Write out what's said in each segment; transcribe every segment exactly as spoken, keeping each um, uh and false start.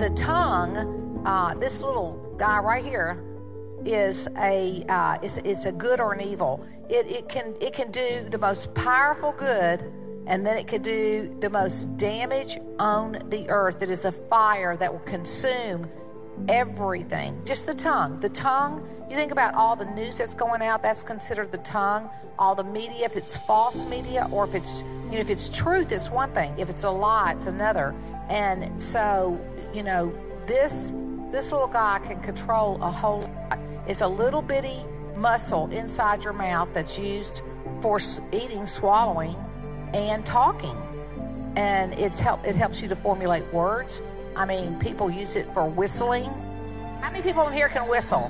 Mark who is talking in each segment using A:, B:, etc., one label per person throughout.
A: the tongue, uh, this little guy right here, is a uh, is, is a good or an evil. It it can it can do the most powerful good, and then it can do the most damage on the earth. It is a fire that will consume everything. Just the tongue. The tongue, you think about all the news that's going out, that's considered the tongue. All the media, if it's false media, or if it's, you know, if it's truth, it's one thing. If it's a lie, it's another. And so, you know, this this little guy can control a whole lot. It's a little bitty muscle inside your mouth that's used for eating, swallowing, and talking. And it's help it helps you to formulate words. I mean, people use it for whistling. How many people in here can whistle?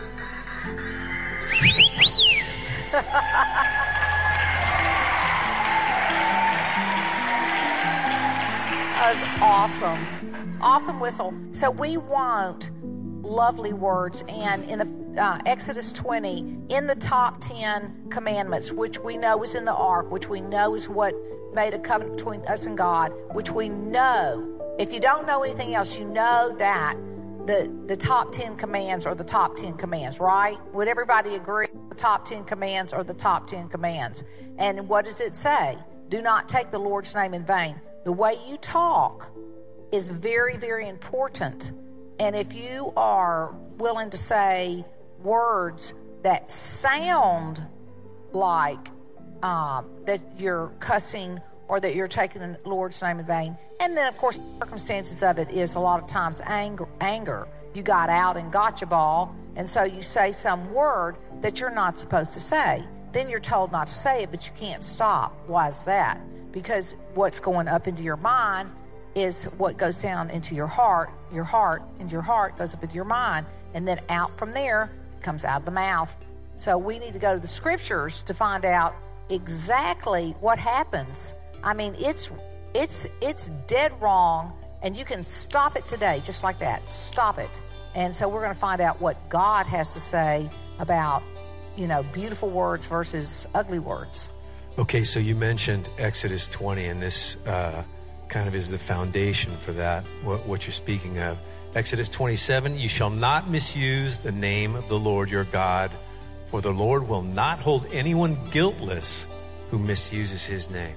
A: That was awesome. Awesome whistle. So we want lovely words. And in the uh, Exodus twenty, in the top ten commandments, which we know is in the ark, which we know is what made a covenant between us and God, which we know, if you don't know anything else, you know that the, the top ten commands are the top ten commands, right? Would everybody agree? The top ten commands are the top ten commands. And what does it say? Do not take the Lord's name in vain. The way you talk is very, very important. And if you are willing to say words that sound like um, that you're cussing or that you're taking the Lord's name in vain. And then, of course, circumstances of it is a lot of times anger. anger. You got out and gotcha ball, and so you say some word that you're not supposed to say. Then you're told not to say it, but you can't stop. Why is that? Because what's going up into your mind is what goes down into your heart. Your heart, and your heart goes up into your mind. And then out from there, it comes out of the mouth. So we need to go to the scriptures to find out exactly what happens. I mean, it's it's it's dead wrong, and you can stop it today, just like that. Stop it. And so we're going to find out what God has to say about, you know, beautiful words versus ugly words.
B: Okay, so you mentioned Exodus twenty, and this uh, kind of is the foundation for that, what, what you're speaking of. Exodus twenty-seven, you shall not misuse the name of the Lord your God, for the Lord will not hold anyone guiltless who misuses his name.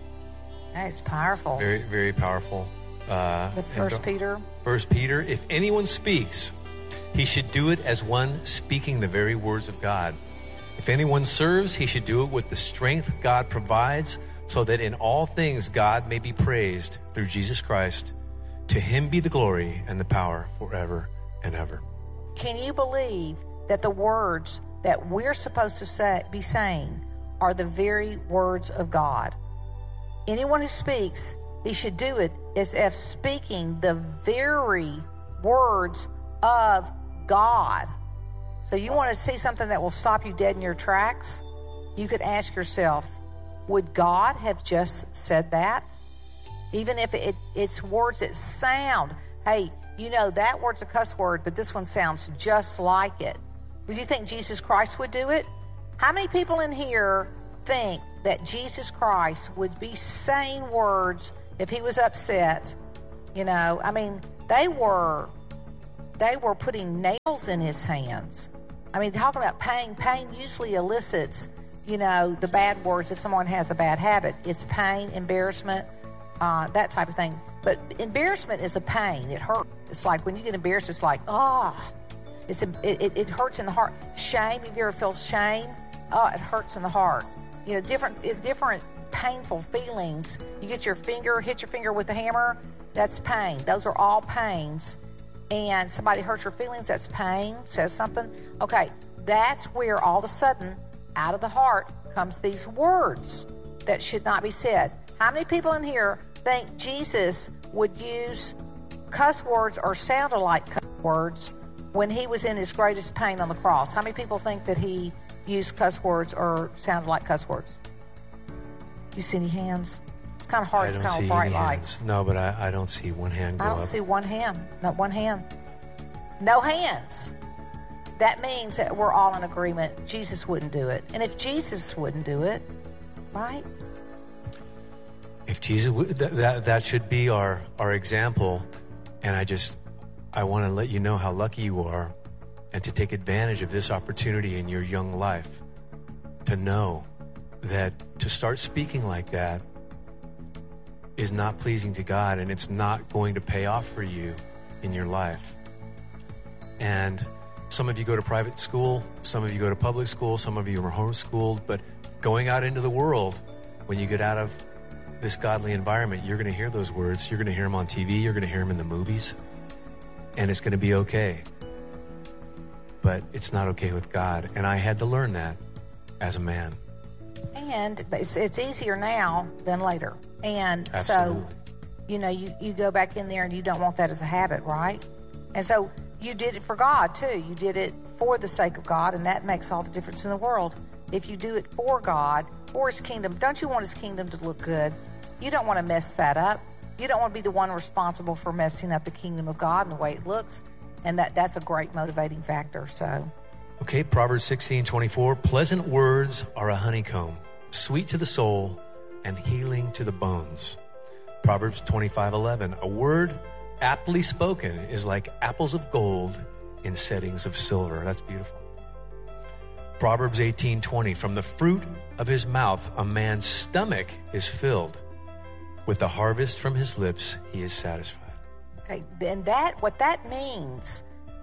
A: That's powerful.
B: Very, very powerful. Uh,
A: the First Peter.
B: First Peter, if anyone speaks, he should do it as one speaking the very words of God. If anyone serves, he should do it with the strength God provides, so that in all things God may be praised through Jesus Christ. To him be the glory and the power forever and ever.
A: Can you believe that the words that we're supposed to say, be saying are the very words of God? Anyone who speaks, he should do it as if speaking the very words of God. So you want to see something that will stop you dead in your tracks? You could ask yourself, would God have just said that? Even if it, it's words that sound, hey, you know, that word's a cuss word, but this one sounds just like it. Would you think Jesus Christ would do it? How many people in here think that Jesus Christ would be saying words if he was upset? You know, I mean, they were they were putting nails in his hands. I mean, talking about pain, pain usually elicits, you know, the bad words if someone has a bad habit. It's pain, embarrassment, uh, that type of thing. But embarrassment is a pain. It hurts. It's like when you get embarrassed, it's like, ah, oh. It's a, it, it hurts in the heart. Shame, if you ever feel shame, oh, it hurts in the heart. You know, different different painful feelings. You get your finger, hit your finger with a hammer, that's pain. Those are all pains. And somebody hurts your feelings, that's pain, says something. Okay, that's where all of a sudden, out of the heart, comes these words that should not be said. How many people in here think Jesus would use cuss words or sounded like cuss words when he was in his greatest pain on the cross? How many people think that he used cuss words or sounded like cuss words? You see any hands? It's kind of hard. It's kind of bright lights.
B: No, but I, I don't see one hand go
A: I don't
B: up.
A: see one hand. Not one hand. No hands. That means that we're all in agreement. Jesus wouldn't do it. And if Jesus wouldn't do it, right?
B: If Jesus, would, that, that that should be our our example. And I just I want to let you know how lucky you are and to take advantage of this opportunity in your young life to know that to start speaking like that is not pleasing to God, and it's not going to pay off for you in your life. And some of you go to private school, some of you go to public school, some of you are homeschooled, but going out into the world, when you get out of this godly environment, you're going to hear those words. You're going to hear them on T V. You're going to hear them in the movies. And it's going to be okay. But it's not okay with God. And I had to learn that as a man.
A: And it's, it's easier now than later. And
B: Absolutely.
A: so, you know, you, you go back in there and you don't want that as a habit, right? And so you did it for God, too. You did it for the sake of God, and that makes all the difference in the world. If you do it for God, for His kingdom, don't you want His kingdom to look good? You don't want to mess that up. You don't want to be the one responsible for messing up the kingdom of God and the way it looks. And that, that's a great motivating factor, so...
B: Okay, Proverbs sixteen twenty-four. Pleasant words are a honeycomb, sweet to the soul and healing to the bones. Proverbs twenty-five eleven. A word aptly spoken is like apples of gold in settings of silver. That's beautiful. Proverbs eighteen twenty. From the fruit of his mouth a man's stomach is filled. With the harvest from his lips he is satisfied.
A: Okay, then that what that means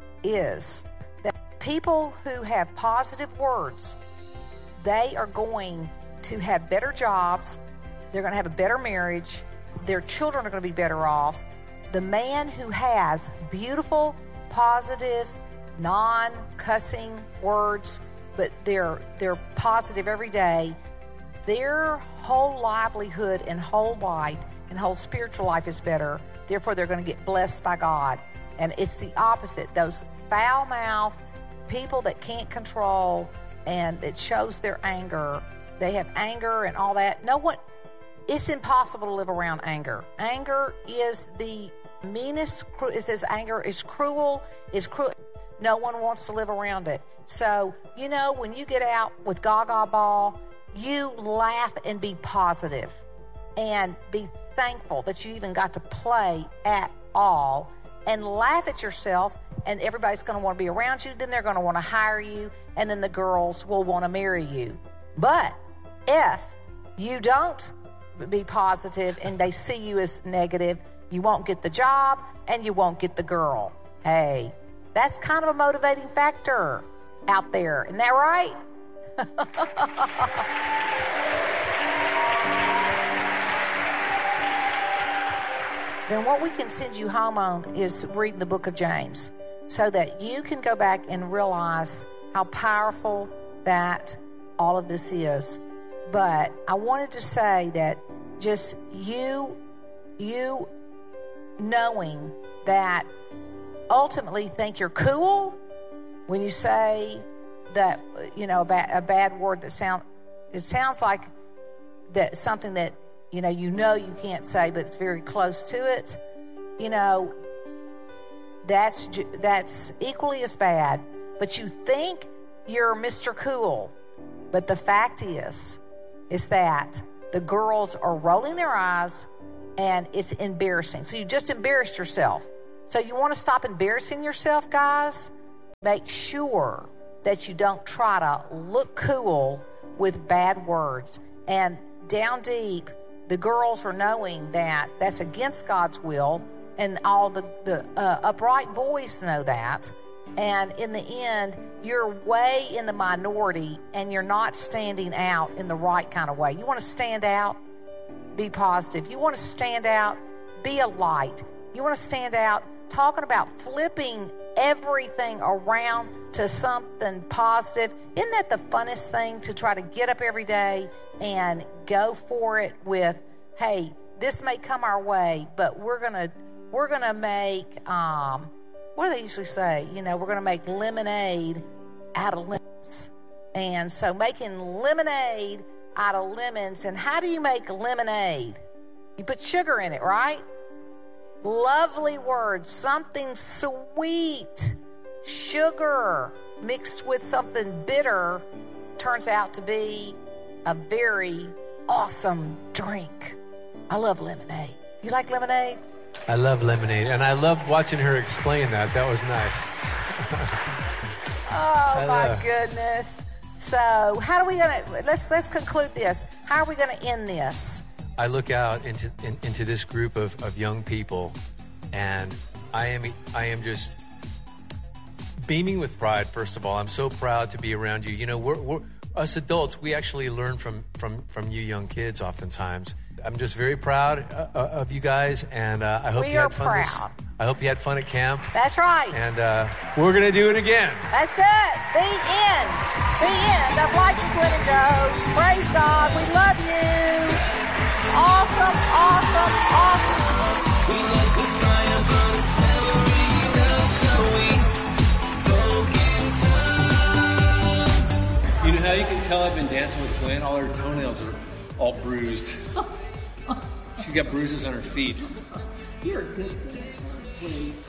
A: is that people who have positive words, they are going to have better jobs, they're going to have a better marriage, their children are going to be better off. The man who has beautiful, positive, non-cussing words, but they're they're positive every day, their whole livelihood and whole life and whole spiritual life is better. Therefore, they're going to get blessed by God. And it's the opposite. Those foul-mouthed people that can't control and it shows their anger. They have anger and all that. No one, it's impossible to live around anger. Anger is the meanest. It says anger is cruel. Is cruel. No one wants to live around it. So, you know, when you get out with Gaga Ball, you laugh and be positive and be thankful that you even got to play at all and laugh at yourself, and everybody's going to want to be around you. Then they're going to want to hire you, and then the girls will want to marry you. But if you don't be positive and they see you as negative, you won't get the job and you won't get the girl. Hey, that's kind of a motivating factor out there. Isn't that right? Then what we can send you home on is reading the book of James so that you can go back and realize how powerful that all of this is. But I wanted to say that just you, you knowing that ultimately think you're cool when you say that, you know, a, ba- a bad word that sound, it sounds like that something that, you know, you know you can't say, but it's very close to it. You know, that's that's equally as bad. But you think you're Mister Cool. But the fact is, is that the girls are rolling their eyes and it's embarrassing. So you just embarrassed yourself. So you want to stop embarrassing yourself, guys? Make sure that you don't try to look cool with bad words. And down deep, the girls are knowing that that's against God's will, and all the, the uh, upright boys know that. And in the end, you're way in the minority, and you're not standing out in the right kind of way. You want to stand out? Be positive. You want to stand out? Be a light. You want to stand out? Talking about flipping everything around to something positive. Isn't that the funnest thing, to try to get up every day and go for it with, hey, this may come our way, but we're gonna we're gonna make um, what do they usually say? You know, we're gonna make lemonade out of lemons. And so making lemonade out of lemons. And how do you make lemonade? You put sugar in it, right? Lovely words, something sweet. Sugar mixed with something bitter turns out to be a very awesome drink. I love lemonade. You like lemonade?
B: I love lemonade, and I love watching her explain that. That was nice.
A: Oh my goodness! So, how are we gonna? Let's let's conclude this. How are we gonna end this?
B: I look out into in, into this group of, of young people, and I am I am just beaming with pride. First of all, I'm so proud to be around you. You know, we're, we're us adults. We actually learn from from from you young kids oftentimes. I'm just very proud uh, of you guys, and uh, I hope
A: we
B: you
A: are
B: had fun. This,
A: proud.
B: I hope you had fun at camp.
A: That's right.
B: And uh, we're gonna do it again.
A: That's it. The end. The end of Life with Glenn and Joe. Praise God. We love you. Awesome. Awesome. Awesome.
C: You know how you can tell I've been dancing with Glenn? All her toenails are all bruised. She got bruises on her feet.
D: You're a good dancer, please.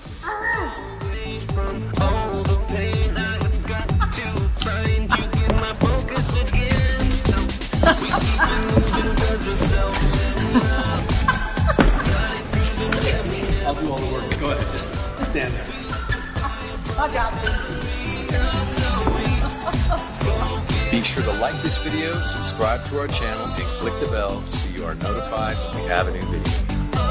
C: I'll do all the work. Go ahead, just stand there.
D: My job's easy.
E: Be sure to like this video, subscribe to our channel, and click the bell so you are notified when we have a new video.